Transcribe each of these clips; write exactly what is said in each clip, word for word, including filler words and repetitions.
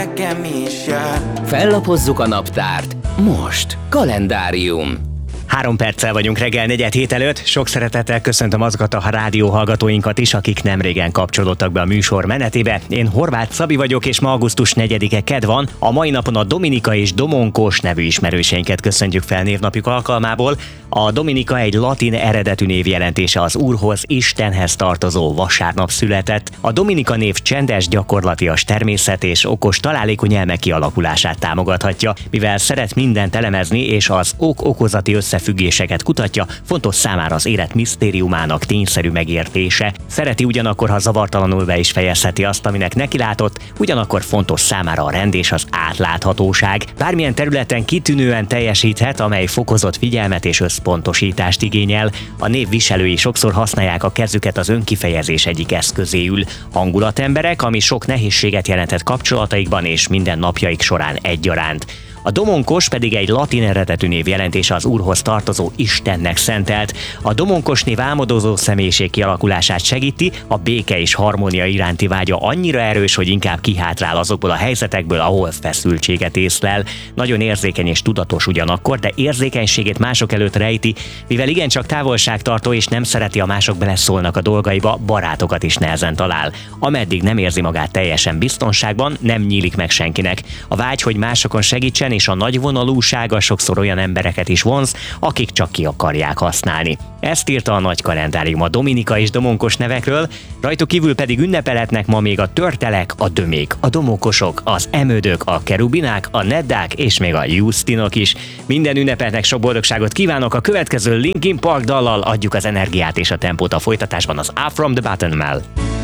nekem is jár. Fellapozzuk a naptárt. Most kalendárium. Három perccel vagyunk reggel negyed hét előtt. Sok szeretettel köszöntöm azokat a rádió hallgatóinkat is, akik nemrégen kapcsolódtak be a műsor menetébe. Én Horváth Szabi vagyok, és ma augusztus negyedike kedd van. A mai napon a Dominika és Domonkos nevű ismerőseinket köszöntjük fel névnapjuk alkalmából. A Dominika egy latin eredetű névjelentése, az Úrhoz, Istenhez tartozó vasárnap született. A Dominika név csendes, gyakorlatias természet és okos, találékony elme kialakulását támogathatja. Mivel szeret mindent elemezni és az ok-okozati összefüggéseket kutatja, fontos számára az élet misztériumának tényszerű megértése. Szereti ugyanakkor, ha zavartalanul be is fejezheti azt, aminek nekilátott, ugyanakkor fontos számára a rend és az átláthatóság. Bármilyen területen kitűnően teljesíthet, amely fokozott figyelmet és összpontosítást igényel. A név viselői sokszor használják a kezüket az önkifejezés egyik eszközéül. Hangulatemberek, ami sok nehézséget jelentett kapcsolataikban és minden napjaik során egyaránt. A Domonkos pedig egy latin eredetű név jelentése, az Úrhoz tartozó Istennek szentelt. A Domonkos név álmodozó személyiség kialakulását segíti, a béke és harmónia iránti vágya annyira erős, hogy inkább kihátrál azokból a helyzetekből, ahol feszültséget észlel. Nagyon érzékeny és tudatos ugyanakkor, de érzékenységét mások előtt rejti, mivel igencsak távolságtartó és nem szereti, a mások beleszólnak a dolgaiba, barátokat is nehezen talál. Ameddig nem érzi magát teljesen biztonságban, nem nyílik meg senkinek. A vágy, hogy másokon segítsen, és a nagyvonalúsága sokszor olyan embereket is vonz, akik csak ki akarják használni. Ezt írta a Nagy Kalendárium a Dominika és Domonkos nevekről, rajtuk kívül pedig ünnepelhetnek ma még a törtelek, a dömék, a domokosok, az emődök, a kerubinák, a neddák és még a justinok is. Minden ünnepelnek sok boldogságot kívánok, a következő Linkin Park dallal adjuk az energiát és a tempót a folytatásban az Up From The Bottom-mel.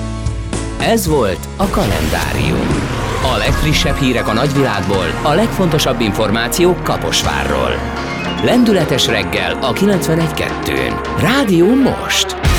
Ez volt a Kalendárium. A legfrissebb hírek a nagyvilágból, a legfontosabb információk Kaposvárról. Lendületes reggel a kilencvenegy kettőn. Rádió Most!